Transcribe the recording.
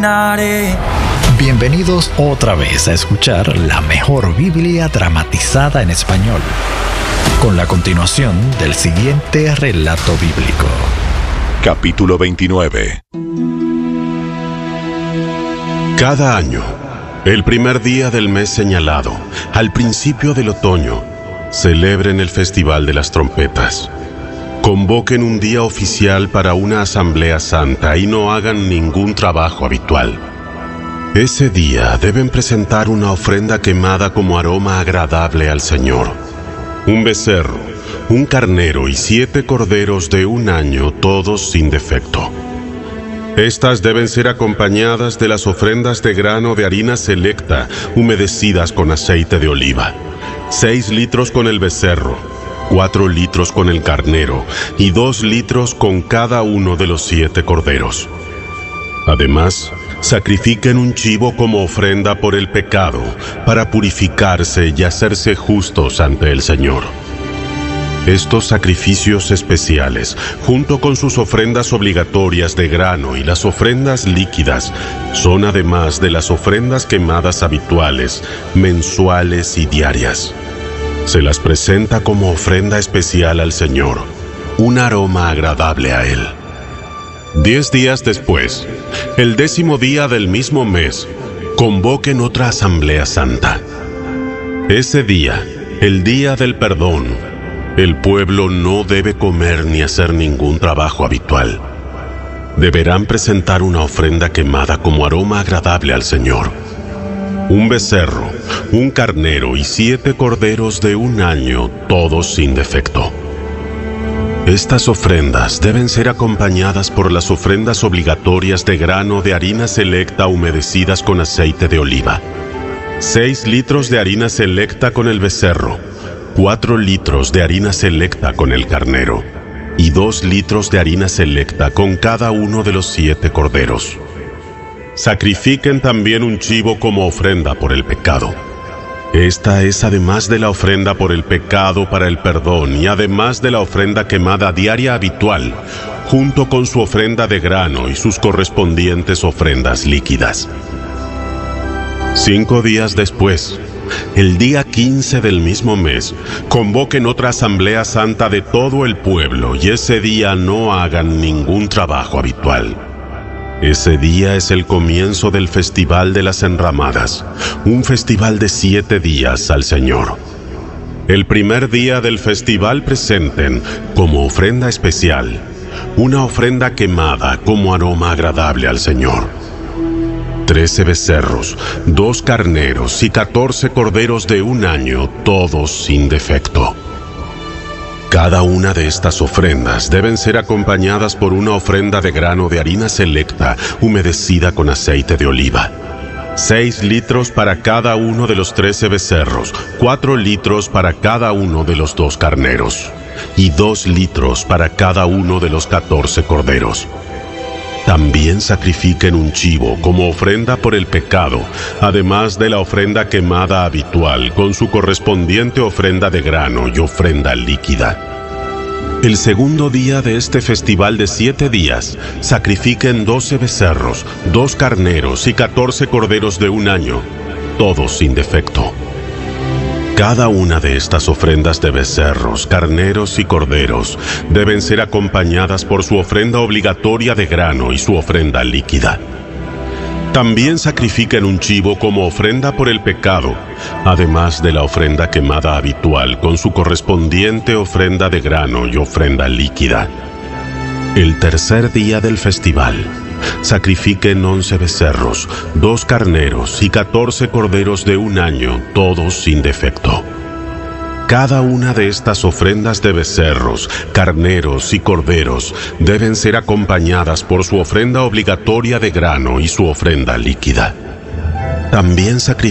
caminaré. Bienvenidos otra vez a escuchar la mejor Biblia dramatizada en español, con la continuación del siguiente relato bíblico. Capítulo 29. Cada año, el primer día del mes señalado, al principio del otoño, celebren el Festival de las Trompetas. Convoquen un día oficial para una asamblea santa y no hagan ningún trabajo habitual. Ese día deben presentar una ofrenda quemada como aroma agradable al Señor. Un becerro, un carnero y 7 corderos de un año, todos sin defecto. Estas deben ser acompañadas de las ofrendas de grano de harina selecta, humedecidas con aceite de oliva. 6 litros con el becerro, 4 litros con el carnero y 2 litros con cada uno de los 7 corderos. Además, sacrifiquen un chivo como ofrenda por el pecado, para purificarse y hacerse justos ante el Señor. Estos sacrificios especiales, junto con sus ofrendas obligatorias de grano y las ofrendas líquidas, son además de las ofrendas quemadas habituales, mensuales y diarias. Se las presenta como ofrenda especial al Señor, un aroma agradable a Él. 10 días después, el 10º día del mismo mes, convoquen otra asamblea santa. Ese día, el día del perdón, el pueblo no debe comer ni hacer ningún trabajo habitual. Deberán presentar una ofrenda quemada como aroma agradable al Señor. Un becerro, un carnero y 7 corderos de un año, todos sin defecto. Estas ofrendas deben ser acompañadas por las ofrendas obligatorias de grano de harina selecta humedecidas con aceite de oliva. 6 litros de harina selecta con el becerro, 4 litros de harina selecta con el carnero y 2 litros de harina selecta con cada uno de los 7 corderos. Sacrifiquen también un chivo como ofrenda por el pecado. Esta es además de la ofrenda por el pecado para el perdón y además de la ofrenda quemada diaria habitual, junto con su ofrenda de grano y sus correspondientes ofrendas líquidas. 5 días después, el día 15 del mismo mes, convoquen otra asamblea santa de todo el pueblo y ese día no hagan ningún trabajo habitual. Ese día es el comienzo del Festival de las Enramadas, un festival de 7 días al Señor. El primer día del festival presenten, como ofrenda especial, una ofrenda quemada como aroma agradable al Señor. 13 becerros, 2 carneros y 14 corderos de un año, todos sin defecto. Cada una de estas ofrendas deben ser acompañadas por una ofrenda de grano de harina selecta, humedecida con aceite de oliva. 6 litros para cada uno de los 13 becerros, 4 litros para cada uno de los 2 carneros, y 2 litros para cada uno de los 14 corderos. También sacrifiquen un chivo como ofrenda por el pecado, además de la ofrenda quemada habitual, con su correspondiente ofrenda de grano y ofrenda líquida. El segundo día de este festival de 7 días, sacrifiquen 12 becerros, 2 carneros y 14 corderos de un año, todos sin defecto. Cada una de estas ofrendas de becerros, carneros y corderos deben ser acompañadas por su ofrenda obligatoria de grano y su ofrenda líquida. También sacrifiquen un chivo como ofrenda por el pecado, además de la ofrenda quemada habitual con su correspondiente ofrenda de grano y ofrenda líquida. El tercer día del festival, sacrifiquen 11 becerros, 2 carneros y 14 corderos de un año, todos sin defecto. Cada una de estas ofrendas de becerros, carneros y corderos deben ser acompañadas por su ofrenda obligatoria de grano y su ofrenda líquida. También sacrifiquen